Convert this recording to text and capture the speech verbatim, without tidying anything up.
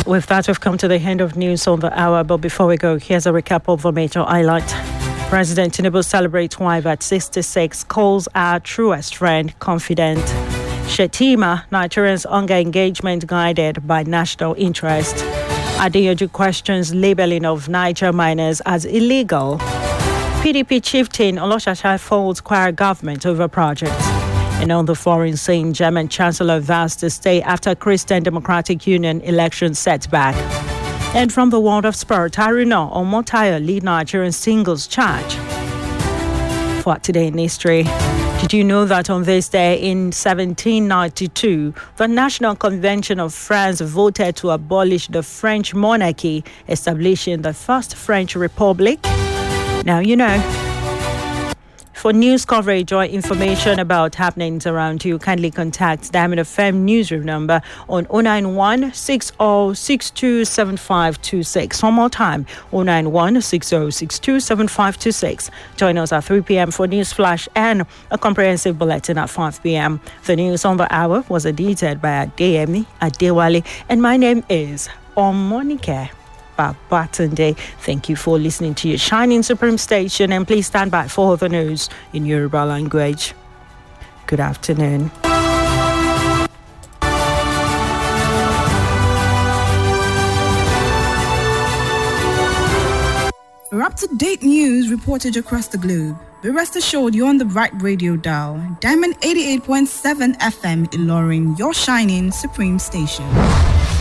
With that, we've come to the end of news on the hour. But before we go, here's a recap of the major highlights. President Tinubu celebrates wife at sixty-six, calls our truest friend confident. Shetima, Nigerians' hunger engagement guided by national interest. Adeyoju questions labeling of Niger miners as illegal. P D P chieftain Oloshatai folds choir government over project. And on the foreign scene, German Chancellor vows to stay after Christian Democratic Union election setback. And from the world of sport, Haruna Omotayo lead Nigerian singles charge. For today in history, did you know that on this day in seventeen ninety-two, the National Convention of France voted to abolish the French monarchy, establishing the first French Republic? Now you know. For news coverage or information about happenings around you, kindly contact Diamond F M newsroom number on zero nine one, six zero six two, seven five two six. One more time, zero nine one, six zero six two, seven five two six. Join us at three p.m. for News Flash and a comprehensive bulletin at five p.m. The news on the hour was edited by Adeyemi Adewale, and my name is Omonike Babatunde. Thank you for listening to your Shining Supreme station, and please stand by for the news in Yoruba language. Good afternoon. For up-to-date news reported across the globe, be rest assured you're on the right radio dial. Diamond eighty-eight point seven F M Ilorin, your Shining Supreme station.